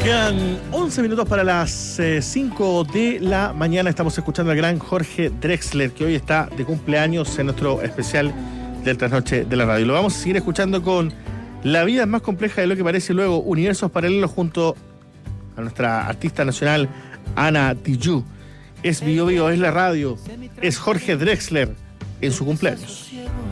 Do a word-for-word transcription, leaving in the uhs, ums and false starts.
Quedan once minutos para las eh, cinco de la mañana. Estamos escuchando al gran Jorge Drexler, que hoy está de cumpleaños en nuestro especial del Trasnoche de la Radio. Lo vamos a seguir escuchando con La vida es más compleja de lo que parece, luego Universos Paralelos junto a nuestra artista nacional Ana Tijoux. Es Bio Bio, es la radio, es Jorge Drexler en su cumpleaños.